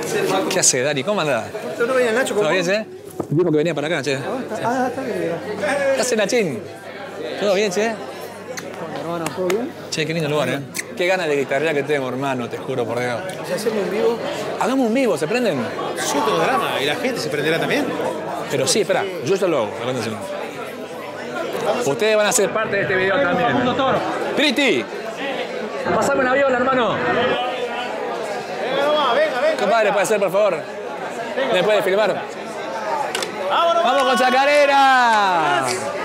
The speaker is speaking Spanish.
¿Qué hace, Dari? ¿Cómo andás? ¿No venía Nacho? ¿Todo bien, che? Dijo que venía para acá, che. Está bien. ¿Qué hace, Nachín? ¿Todo bien, che? Hermano, ¿todo bien? Che, qué lindo lugar, ¿eh? Qué ganas de guitarrear que tengo, hermano, te juro por Dios. Si hacemos un vivo. Hagamos un vivo, ¿se prenden? Yo tengo drama. ¿Y la gente se prenderá también? Pero sí, espera, yo ya lo hago. Ustedes van a ser parte de este video también. ¡Cristi! ¡Pasame una viola, hermano! Venga nomás, venga. Compadre, ¿puede ser, por favor? ¿Me puede filmar? ¡Vamos con Chacarera!